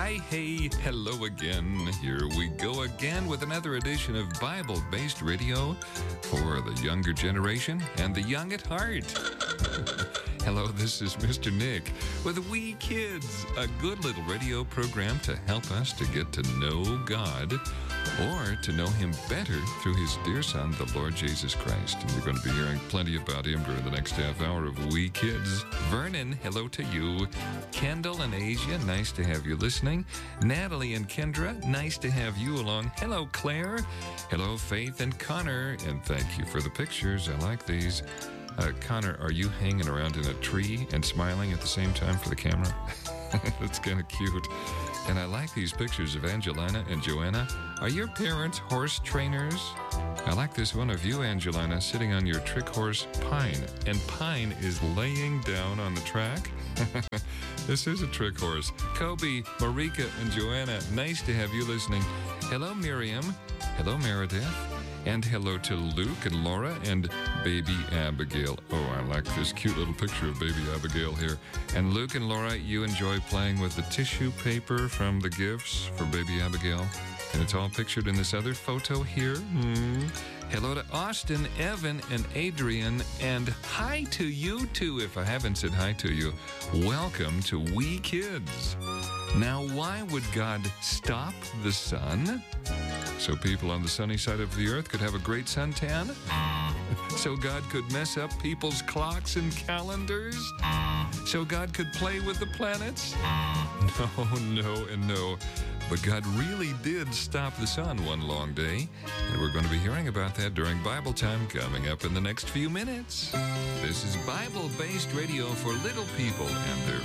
Hi, hey, hello again. Here we go again with another edition of Bible-based radio for the younger generation and the young at heart. Hello, this is Mr. Nick with We Kids, a good little radio program to help us to get to know God or to know Him better through His dear Son, the Lord Jesus Christ. And you're going to be hearing plenty about Him during the next half hour of We Kids. Vernon, hello to you. Kendall and Asia, nice to have you listening. Natalie and Kendra, nice to have you along. Hello, Claire. Hello, Faith and Connor. And thank you for the pictures. I like these. Connor, are you hanging around in a tree and smiling at the same time for the camera? That's kind of cute. And I like these pictures of Angelina and Joanna. Are your parents horse trainers? I like this one of you, Angelina, sitting on your trick horse, Pine. And Pine is laying down on the track. This is a trick horse. Kobe, Marika, and Joanna, nice to have you listening. Hello, Miriam. Hello, Meredith. And hello to Luke and Laura and baby Abigail. Oh, I like this cute little picture of baby Abigail here. And Luke and Laura, you enjoy playing with the tissue paper from the gifts for baby Abigail. And it's all pictured in this other photo here. Hello to Austin, Evan, and Adrian. And hi to you too, if I haven't said hi to you. Welcome to We Kids. Now, why would God stop the sun? So people on the sunny side of the earth could have a great suntan? So God could mess up people's clocks and calendars? So God could play with the planets? No, no, and no. But God really did stop the sun one long day. And we're going to be hearing about that during Bible time coming up in the next few minutes. This is Bible-based radio for little people and their